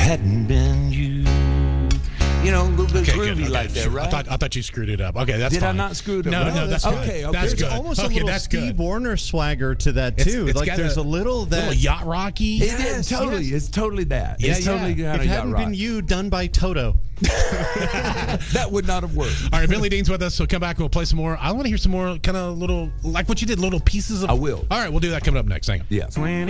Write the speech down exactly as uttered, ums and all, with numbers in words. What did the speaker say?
hadn't been you. You know, a little bit Okay, groovy good, okay. like that, right? I thought, I thought you screwed it up. Okay, that's Did fine. I not screw it up? No, No, no, that's that's good. okay, okay. That's There's good. almost okay, a little that's Steve good. Warner swagger to that It's- too. it's like got there's a, little that little yacht rocky. It is totally. It's totally that. Yeah, it's totally yeah. kind It of hadn't yacht been rock. you done by Toto. That would not have worked. All right, Billy Dean's with us, so come back and we'll play some more. I want to hear some more kind of little, like what you did, little pieces of. I will. All right, we'll do that coming up next. Hang on. Yeah.